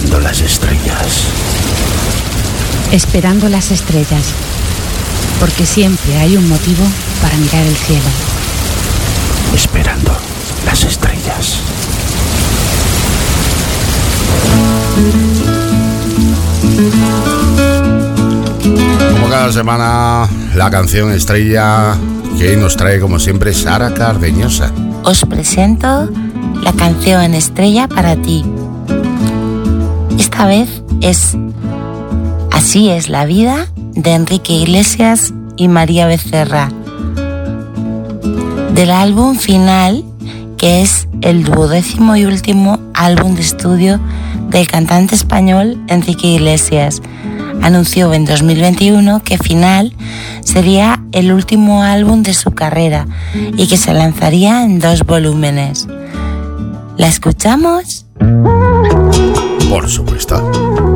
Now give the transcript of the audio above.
Esperando las estrellas. Esperando las estrellas. Porque siempre hay un motivo para mirar el cielo. Esperando las estrellas. Como cada semana, la canción estrella que nos trae, como siempre, Sara Cardeñosa. Os presento la canción estrella para ti. Esta vez es Así es la vida, de Enrique Iglesias y María Becerra, del álbum Final, que es el 12º y último álbum de estudio del cantante español Enrique Iglesias. Anunció en 2021 que Final sería el último álbum de su carrera y que se lanzaría en 2 volúmenes. ¿La escuchamos? Por supuesto.